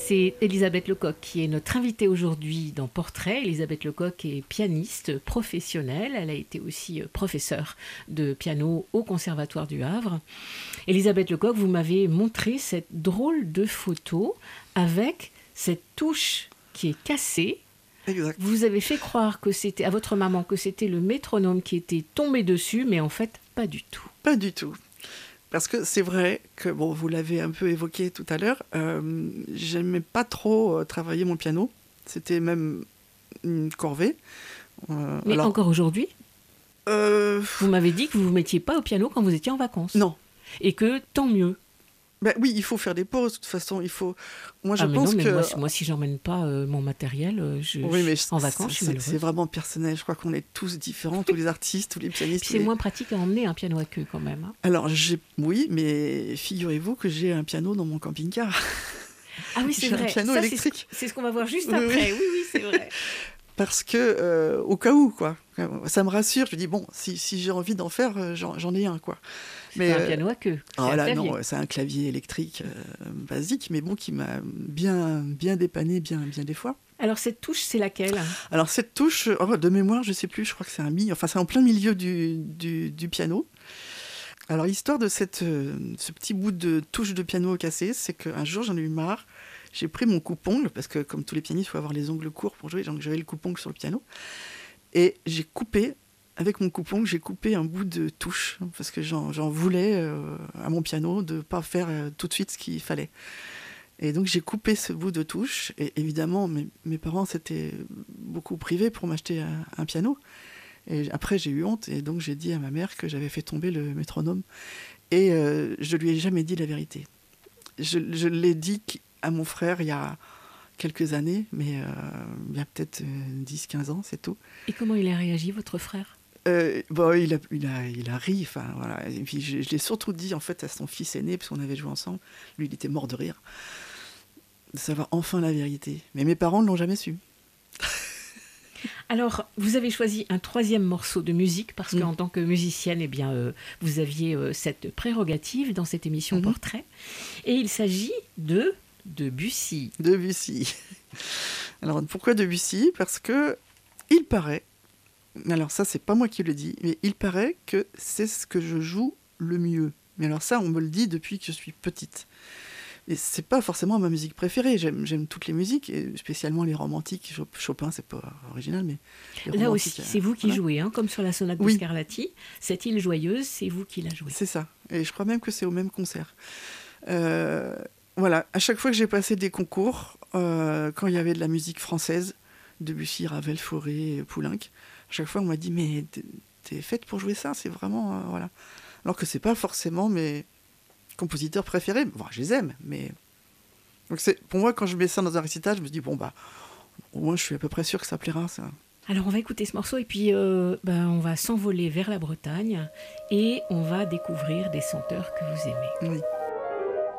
C'est Elisabeth Lecoq qui est notre invitée aujourd'hui dans Portrait. Elisabeth Lecoq est pianiste professionnelle. Elle a été aussi professeure de piano au Conservatoire du Havre. Elisabeth Lecoq, vous m'avez montré cette drôle de photo avec cette touche qui est cassée. Exact. Vous avez fait croire que c'était à votre maman que c'était le métronome qui était tombé dessus, mais en fait, pas du tout. Pas du tout. Parce que c'est vrai que, bon, vous l'avez un peu évoqué tout à l'heure, j'aimais pas trop travailler mon piano. C'était même une corvée. Mais alors, encore aujourd'hui, vous m'avez dit que vous ne vous mettiez pas au piano quand vous étiez en vacances. Non. Et que tant mieux. Ben oui, il faut faire des pauses, de toute façon, il faut... Moi, je mais pense non, mais que... moi, si j'emmène pas mon matériel, en vacances, je suis malheureuse. C'est vraiment personnel, je crois qu'on est tous différents, tous les artistes, tous les pianistes. C'est moins pratique à emmener un piano à queue, quand même. Hein. Alors, oui, mais figurez-vous que j'ai un piano dans mon camping-car. Ah oui, c'est vrai. Un piano électrique. C'est ce qu'on va voir juste après, oui, c'est vrai. Parce que, au cas où, quoi. Ça me rassure, je me dis, bon, si j'ai envie d'en faire, j'en ai un, quoi. Mais un piano à queue. Non, c'est un clavier électrique basique, mais bon, qui m'a bien dépanné, bien des fois. Alors, cette touche, c'est laquelle ? Alors, cette touche, de mémoire, je sais plus, je crois que c'est un mi, enfin, c'est en plein milieu du piano. Alors, l'histoire de ce petit bout de touche de piano cassé, c'est qu'un jour, j'en ai eu marre. J'ai pris mon coupe-ongle, parce que comme tous les pianistes, il faut avoir les ongles courts pour jouer, donc j'avais le coupe-ongle sur le piano. Et j'ai coupé, avec mon coupe-ongle, j'ai coupé un bout de touche, parce que j'en voulais à mon piano de ne pas faire tout de suite ce qu'il fallait. Et donc j'ai coupé ce bout de touche, et évidemment, mes parents s'étaient beaucoup privés pour m'acheter un piano. Et après, j'ai eu honte, et donc j'ai dit à ma mère que j'avais fait tomber le métronome. Et je lui ai jamais dit la vérité. Je l'ai dit à mon frère il y a quelques années, mais il y a peut-être 10-15 ans, c'est tout. Et comment il a réagi, votre frère ? Il a ri, enfin voilà. Et puis je l'ai surtout dit en fait à son fils aîné, parce qu'on avait joué ensemble. Lui, il était mort de rire, de savoir enfin la vérité. Mais mes parents ne l'ont jamais su. Alors, vous avez choisi un troisième morceau de musique parce qu'en tant que musicienne, eh bien, vous aviez cette prérogative dans cette émission Portrait. Et il s'agit de Debussy. Debussy. Alors, pourquoi Debussy ? Parce que il paraît, alors ça, c'est pas moi qui le dis, mais il paraît que c'est ce que je joue le mieux. Mais alors ça, on me le dit depuis que je suis petite. Et c'est pas forcément ma musique préférée. J'aime toutes les musiques, et spécialement les romantiques. Chopin, c'est pas original, mais là aussi, c'est vous qui jouez, hein, comme sur la sonate de Scarlatti. Cette île joyeuse, c'est vous qui la jouez. C'est ça. Et je crois même que c'est au même concert. Voilà. À chaque fois que j'ai passé des concours, quand il y avait de la musique française, Debussy, Ravel, Fauré, Poulenc, à chaque fois on m'a dit mais t'es faite pour jouer ça, c'est vraiment voilà. Alors que c'est pas forcément mes compositeurs préférés. Bon, je les aime, mais donc pour moi, quand je mets ça dans un récital, je me dis bon bah au moins je suis à peu près sûr que ça plaira, ça. Alors on va écouter ce morceau et puis on va s'envoler vers la Bretagne et on va découvrir des chanteurs que vous aimez. Oui.